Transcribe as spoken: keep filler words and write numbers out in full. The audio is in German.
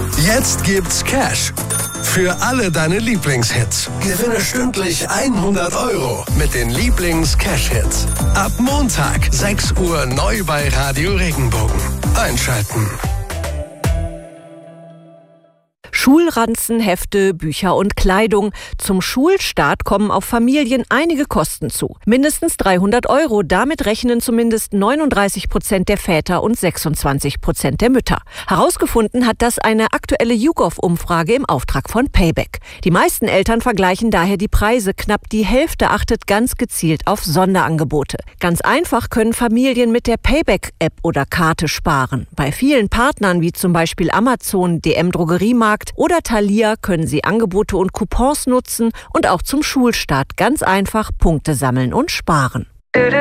Jetzt gibt's Cash für alle deine Lieblingshits. Gewinne stündlich hundert Euro mit den Lieblings-Cash-Hits. Ab Montag, sechs Uhr, neu bei Radio Regenbogen. Einschalten. Schulranzen, Hefte, Bücher und Kleidung. Zum Schulstart kommen auf Familien einige Kosten zu. Mindestens dreihundert Euro. Damit rechnen zumindest neununddreißig Prozent der Väter und sechsundzwanzig Prozent der Mütter. Herausgefunden hat das eine aktuelle YouGov-Umfrage im Auftrag von Payback. Die meisten Eltern vergleichen daher die Preise. Knapp die Hälfte achtet ganz gezielt auf Sonderangebote. Ganz einfach können Familien mit der Payback-App oder Karte sparen. Bei vielen Partnern wie zum Beispiel Amazon, D M Drogeriemarkt oder Thalia können Sie Angebote und Coupons nutzen und auch zum Schulstart ganz einfach Punkte sammeln und sparen.